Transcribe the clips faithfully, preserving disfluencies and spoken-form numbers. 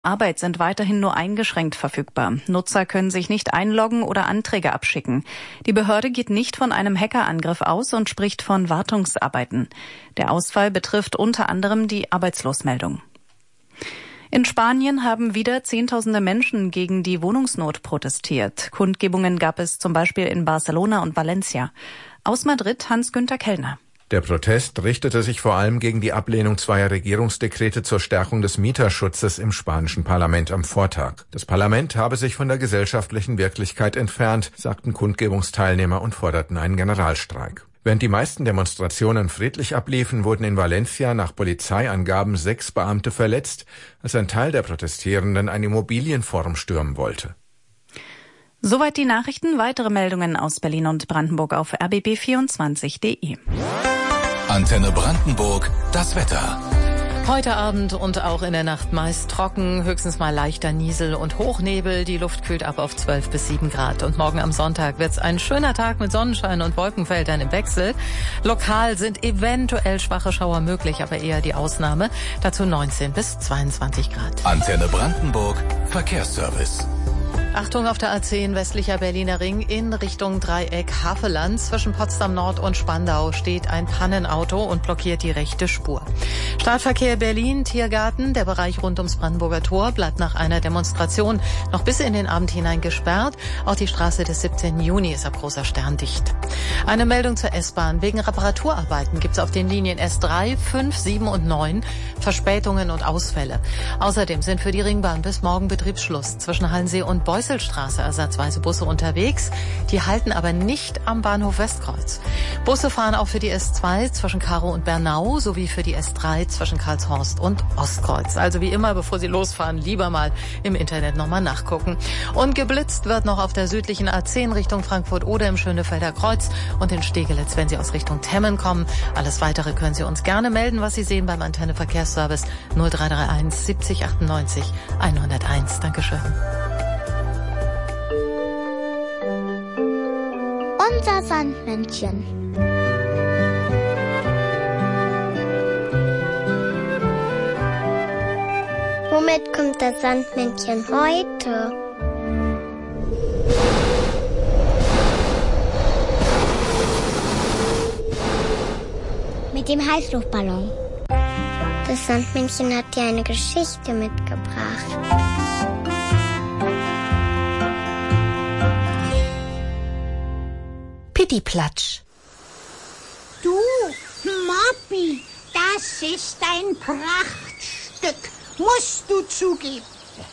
Arbeit sind weiterhin nur eingeschränkt verfügbar. Nutzer können sich nicht einloggen oder Anträge abschicken. Die Behörde geht nicht von einem Hackerangriff aus und spricht von Wartungsarbeiten. Der Ausfall betrifft unter anderem die Arbeitslosmeldung. In Spanien haben wieder Zehntausende Menschen gegen die Wohnungsnot protestiert. Kundgebungen gab es zum Beispiel in Barcelona und Valencia. Aus Madrid Hans-Günther Kellner. Der Protest richtete sich vor allem gegen die Ablehnung zweier Regierungsdekrete zur Stärkung des Mieterschutzes im spanischen Parlament am Vortag. Das Parlament habe sich von der gesellschaftlichen Wirklichkeit entfernt, sagten Kundgebungsteilnehmer und forderten einen Generalstreik. Während die meisten Demonstrationen friedlich abliefen, wurden in Valencia nach Polizeiangaben sechs Beamte verletzt, als ein Teil der Protestierenden ein Immobilienforum stürmen wollte. Soweit die Nachrichten. Weitere Meldungen aus Berlin und Brandenburg auf r b b vierundzwanzig punkt de. Antenne Brandenburg, das Wetter. Heute Abend und auch in der Nacht meist trocken, höchstens mal leichter Niesel und Hochnebel. Die Luft kühlt ab auf zwölf bis sieben Grad. Und morgen am Sonntag wird's ein schöner Tag mit Sonnenschein und Wolkenfeldern im Wechsel. Lokal sind eventuell schwache Schauer möglich, aber eher die Ausnahme. Dazu neunzehn bis zweiundzwanzig Grad. Antenne Brandenburg, Verkehrsservice. Achtung auf der A zehn westlicher Berliner Ring in Richtung Dreieck Havelland. Zwischen Potsdam Nord und Spandau steht ein Pannenauto und blockiert die rechte Spur. Startverkehr Berlin, Tiergarten. Der Bereich rund ums Brandenburger Tor bleibt nach einer Demonstration noch bis in den Abend hinein gesperrt. Auch die Straße des siebzehnten Juni ist ab Großer Stern dicht. Eine Meldung zur S-Bahn. Wegen Reparaturarbeiten gibt es auf den Linien S drei, fünf, sieben und neun Verspätungen und Ausfälle. Außerdem sind für die Ringbahn bis morgen Betriebsschluss zwischen Hallensee und Beuys Straße ersatzweise Busse unterwegs. Die halten aber nicht am Bahnhof Westkreuz. Busse fahren auch für die S zwei zwischen Karow und Bernau sowie für die S drei zwischen Karlshorst und Ostkreuz. Also wie immer, bevor Sie losfahren, lieber mal im Internet nochmal nachgucken. Und geblitzt wird noch auf der südlichen A zehn Richtung Frankfurt oder im Schönefelder Kreuz und in Stegelitz, wenn Sie aus Richtung Temmen kommen. Alles Weitere können Sie uns gerne melden, was Sie sehen beim Antenne Verkehrsservice null drei drei eins siebzig achtundneunzig hunderteins. Dankeschön. Unser Sandmännchen. Womit kommt das Sandmännchen heute? Mit dem Heißluftballon. Das Sandmännchen hat dir eine Geschichte mitgebracht. Pittiplatsch. Du, Moppi, das ist ein Prachtstück, musst du zugeben.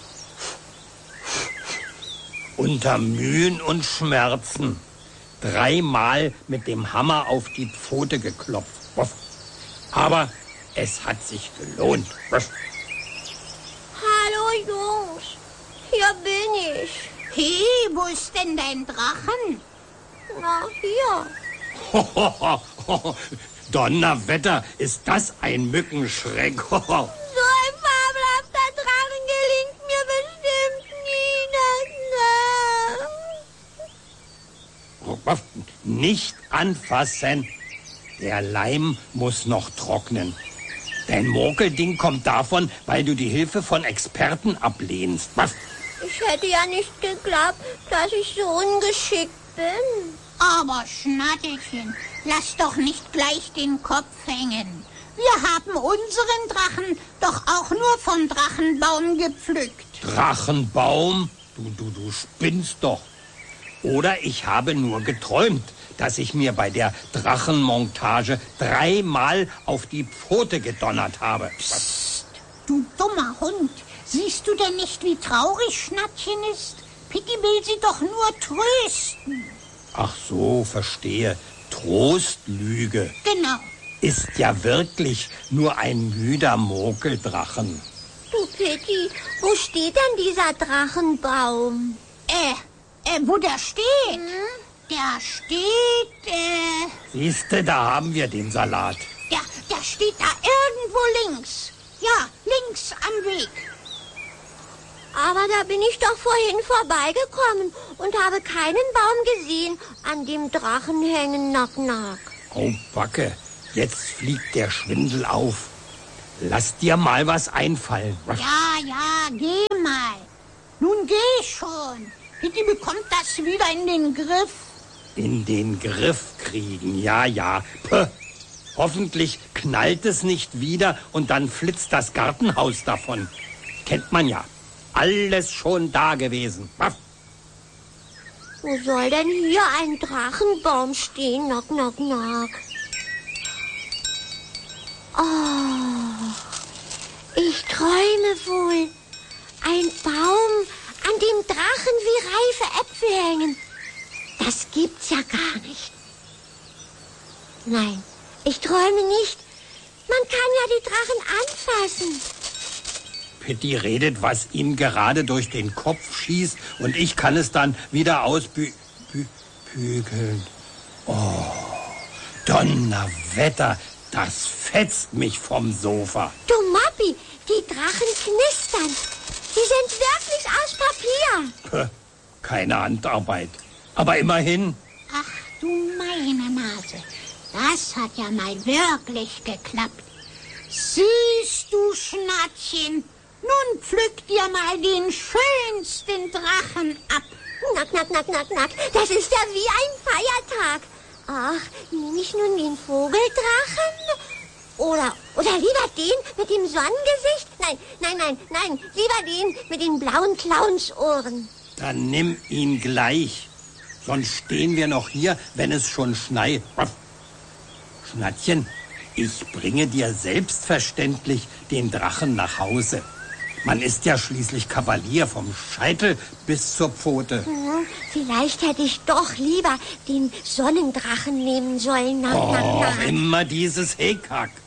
Unter Mühen und Schmerzen dreimal mit dem Hammer auf die Pfote geklopft. Aber es hat sich gelohnt. Hallo Jungs, hier bin ich. Hey, wo ist denn dein Drachen? Na, hier. Donnerwetter, ist das ein Mückenschreck. So ein fabelhafter Drachen gelingt mir bestimmt nie. Nicht anfassen. Der Leim muss noch trocknen. Dein Murkelding kommt davon, weil du die Hilfe von Experten ablehnst. Was? Ich hätte ja nicht geglaubt, dass ich so ungeschickt bin. Aber Schnattelchen, lass doch nicht gleich den Kopf hängen. Wir haben unseren Drachen doch auch nur vom Drachenbaum gepflückt. Drachenbaum? Du, du, du spinnst doch. Oder ich habe nur geträumt, dass ich mir bei der Drachenmontage dreimal auf die Pfote gedonnert habe. Psst, du dummer Hund. Siehst du denn nicht, wie traurig Schnattchen ist? Pitti will sie doch nur trösten. Ach so, verstehe. Trostlüge. Genau. Ist ja wirklich nur ein müder Murkeldrachen. Du, Pitti, wo steht denn dieser Drachenbaum? Äh, äh, wo der steht? Hm? Der steht, äh... Siehste, da haben wir den Salat. Ja, der steht da irgendwo links. Ja, links am Weg. Aber da bin ich doch vorhin vorbeigekommen und habe keinen Baum gesehen, an dem Drachen hängen, knock, knock. Oh, Backe, jetzt fliegt der Schwindel auf. Lass dir mal was einfallen. Ja, ja, geh mal. Nun geh schon. Pitti bekommt das wieder in den Griff. In den Griff kriegen, ja, ja. Puh. Hoffentlich knallt es nicht wieder und dann flitzt das Gartenhaus davon. Kennt man ja. Alles schon da gewesen. Wo soll denn hier ein Drachenbaum stehen? Knock, knock, knock. Oh, ich träume wohl. Ein Baum, an dem Drachen wie reife Äpfel hängen. Das gibt's ja gar nicht. Nein, ich träume nicht. Man kann ja die Drachen anfassen. Pitti redet, was ihm gerade durch den Kopf schießt und ich kann es dann wieder ausbügeln. Oh, Donnerwetter, das fetzt mich vom Sofa. Du Moppi, die Drachen knistern. Sie sind wirklich aus Papier. Puh, keine Handarbeit, aber immerhin. Ach du meine Nase, das hat ja mal wirklich geklappt. Siehst du, Schnattchen, nun pflück dir mal den schönsten Drachen ab. Nack, nack, nack, nack, nack. Das ist ja wie ein Feiertag. Ach, nehme ich nun den Vogeldrachen? Oder, oder lieber den mit dem Sonnengesicht? Nein, nein, nein, nein. Lieber den mit den blauen Clownsohren. Dann nimm ihn gleich. Sonst stehen wir noch hier, wenn es schon schneit. Schnattchen, ich bringe dir selbstverständlich den Drachen nach Hause. Man ist ja schließlich Kavalier vom Scheitel bis zur Pfote. Hm, vielleicht hätte ich doch lieber den Sonnendrachen nehmen sollen. Nack, Oh, nack, nack. immer dieses Hickhack.